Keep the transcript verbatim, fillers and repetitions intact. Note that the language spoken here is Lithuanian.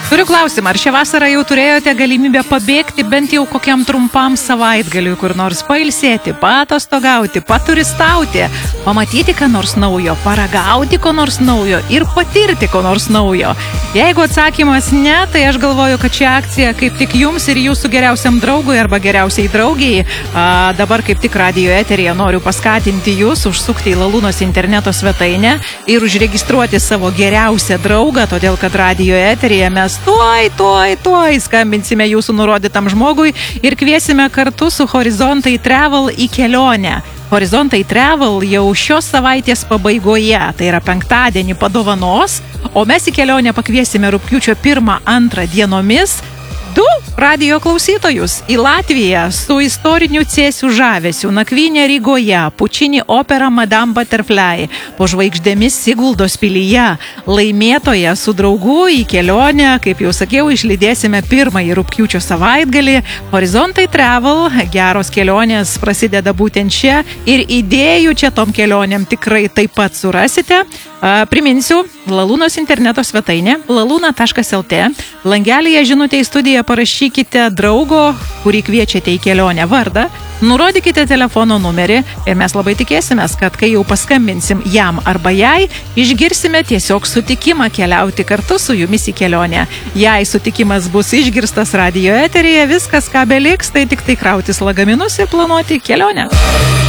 Turiu klausimą, ar šią vasarą jau turėjote galimybę pabėgti bent jau kokiam trumpam savaitgaliui, kur nors pailsėti, patostogauti, paturistauti, pamatyti ką nors naujo, paragauti ko nors naujo ir patirti ko nors naujo? Jeigu atsakymas ne, tai aš galvoju, kad ši akcija kaip tik jums ir jūsų geriausiam draugui arba geriausiai draugiai. A, dabar kaip tik radijo eteryje noriu paskatinti jūs užsukti į Lalūnos interneto svetainę ir užregistruoti savo geriausią draugą, todėl kad radijo eteryje mes tuoj, tuoj, tuoj skambinsime jūsų nurodytam žmogui ir kviesime kartu su Horizontai Travel į kelionę. Horizontai Travel jau šios savaitės pabaigoje, tai yra penktadienį, padovanos, o mes į kelionę pakviesime rugpjūčio pirmą antrą dienomis du radijo klausytojus į Latviją su istoriniu Cėsių žavesiu, nakvynė Rygoje, Pučini opera Madame Butterfly, po žvaigždėmis Siguldos pilyje, laimėtoje su draugu į kelionę, kaip jau sakiau, išlydėsime pirmąjį rugpjūčio savaitgalį. Horizontai Travel, geros kelionės prasideda būtent čia ir idėjų čia tom kelionėm tikrai taip pat surasite. Priminsiu, Lalūnos interneto svetainė laluna taškas lt, langelyje žinutė į studiją parašykite draugo, kurį kviečiate į kelionę vardą, nurodykite telefono numerį ir mes labai tikėsimės, kad kai jau paskambinsim jam arba jai, išgirsime tiesiog sutikimą keliauti kartu su jumis į kelionę. Jei sutikimas bus išgirstas radijo eteryje, viskas ką beliks, tai tik tai krautis lagaminus ir planuoti kelionę.